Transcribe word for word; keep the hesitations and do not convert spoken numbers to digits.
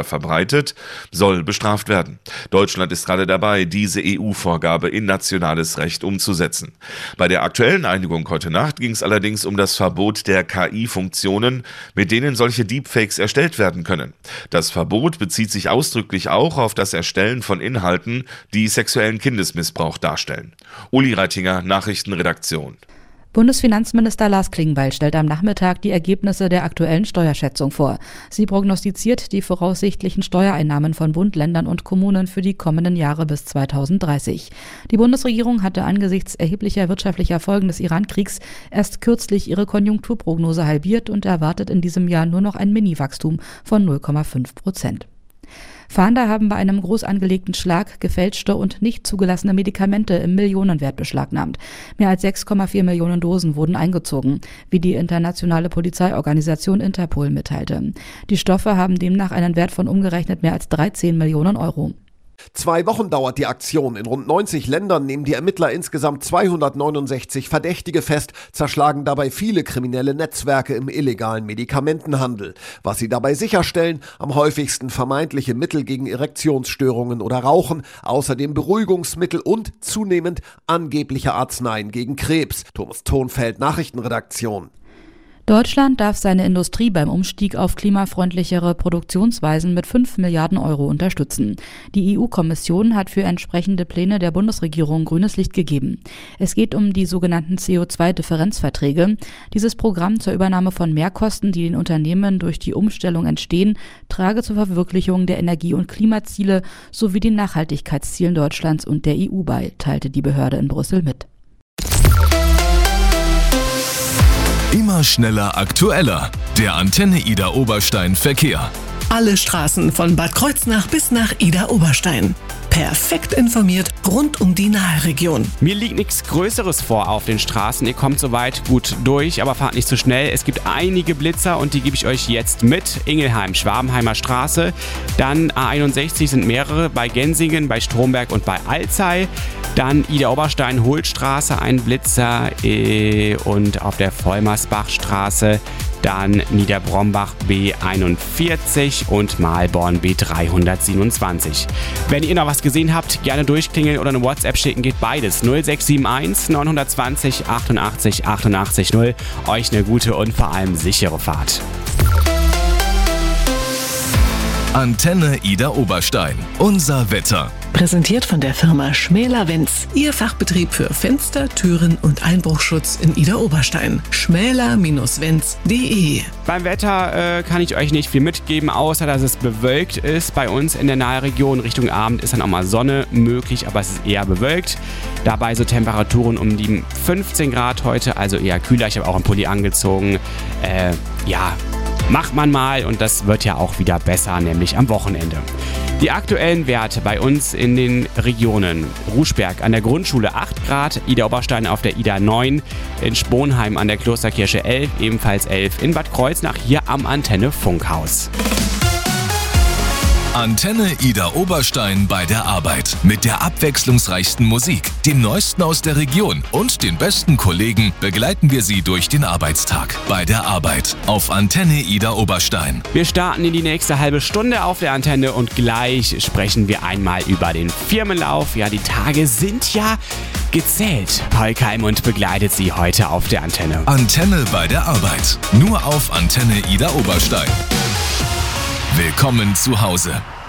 verbreitet, soll bestraft werden. Deutschland ist gerade dabei, diese E U-Vorgabe in nationales Recht umzusetzen. Bei der aktuellen Einigung heute Nacht ging es allerdings um das Verbot der K I-Funktionen, mit denen solche Deepfakes erstellt werden können. Das Verbot bezieht sich ausdrücklich auch auf das Erstellen von Inhalten, die sexuellen Kindesmissbrauch darstellen. Uli Reitinger, Nachrichtenredaktion. Bundesfinanzminister Lars Klingbeil stellt am Nachmittag die Ergebnisse der aktuellen Steuerschätzung vor. Sie prognostiziert die voraussichtlichen Steuereinnahmen von Bund, Ländern und Kommunen für die kommenden Jahre bis zweitausenddreißig. Die Bundesregierung hatte angesichts erheblicher wirtschaftlicher Folgen des Iran-Kriegs erst kürzlich ihre Konjunkturprognose halbiert und erwartet in diesem Jahr nur noch ein Mini-Wachstum von null Komma fünf Prozent. Fahnder haben bei einem groß angelegten Schlag gefälschte und nicht zugelassene Medikamente im Millionenwert beschlagnahmt. Mehr als sechs Komma vier Millionen Dosen wurden eingezogen, wie die internationale Polizeiorganisation Interpol mitteilte. Die Stoffe haben demnach einen Wert von umgerechnet mehr als dreizehn Millionen Euro. Zwei Wochen dauert die Aktion. In rund neunzig Ländern nehmen die Ermittler insgesamt zweihundertneunundsechzig Verdächtige fest, zerschlagen dabei viele kriminelle Netzwerke im illegalen Medikamentenhandel. Was sie dabei sicherstellen, am häufigsten vermeintliche Mittel gegen Erektionsstörungen oder Rauchen, außerdem Beruhigungsmittel und zunehmend angebliche Arzneien gegen Krebs. Thomas Thonfeld, Nachrichtenredaktion. Deutschland darf seine Industrie beim Umstieg auf klimafreundlichere Produktionsweisen mit fünf Milliarden Euro unterstützen. Die E U-Kommission hat für entsprechende Pläne der Bundesregierung grünes Licht gegeben. Es geht um die sogenannten C O zwei Differenzverträge. Dieses Programm zur Übernahme von Mehrkosten, die den Unternehmen durch die Umstellung entstehen, trage zur Verwirklichung der Energie- und Klimaziele sowie den Nachhaltigkeitszielen Deutschlands und der E U bei, teilte die Behörde in Brüssel mit. Immer schneller, aktueller. Der Antenne Ida Oberstein Verkehr. Alle Straßen von Bad Kreuznach bis nach Ida Oberstein. Perfekt informiert rund um die Nahe-Region. Mir liegt nichts Größeres vor auf den Straßen. Ihr kommt soweit gut durch, aber fahrt nicht zu schnell. Es gibt einige Blitzer und die gebe ich euch jetzt mit. Ingelheim, Schwabenheimer Straße. Dann A einundsechzig sind mehrere bei Gensingen, bei Stromberg und bei Alzey. Dann Ida Oberstein, Hohlstraße, ein Blitzer äh, und auf der Vollmersbachstraße. Dann Niederbrombach B einundvierzig und Mahlborn B dreihundertsiebenundzwanzig. Wenn ihr noch was gesehen habt, gerne durchklingeln oder eine WhatsApp schicken, geht beides. null sechs sieben eins neun zwei null achtundachtzig achtundachtzig null. Euch eine gute und vor allem sichere Fahrt. Antenne Ida Oberstein. Unser Wetter. Präsentiert von der Firma Schmäler-Wenz. Ihr Fachbetrieb für Fenster, Türen und Einbruchschutz in Ida Oberstein. schmäler Wenz punkt de. Beim Wetter äh, kann ich euch nicht viel mitgeben, außer dass es bewölkt ist. Bei uns in der Nahregion Richtung Abend ist dann auch mal Sonne möglich, aber es ist eher bewölkt. Dabei so Temperaturen um die fünfzehn Grad heute, also eher kühler. Ich habe auch einen Pulli angezogen. Äh, ja, macht man mal und das wird ja auch wieder besser, nämlich am Wochenende. Die aktuellen Werte bei uns in den Regionen: Ruschberg an der Grundschule acht Grad, Ida Oberstein auf der Ida neun, in Sponheim an der Klosterkirche elf, ebenfalls elf, in Bad Kreuznach hier am Antenne Funkhaus. Antenne Ida Oberstein bei der Arbeit. Mit der abwechslungsreichsten Musik, dem Neuesten aus der Region und den besten Kollegen begleiten wir Sie durch den Arbeitstag. Bei der Arbeit auf Antenne Ida Oberstein. Wir starten in die nächste halbe Stunde auf der Antenne und gleich sprechen wir einmal über den Firmenlauf. Ja, die Tage sind ja gezählt. Paul Keimund begleitet Sie heute auf der Antenne. Antenne bei der Arbeit. Nur auf Antenne Ida Oberstein. Willkommen zu Hause.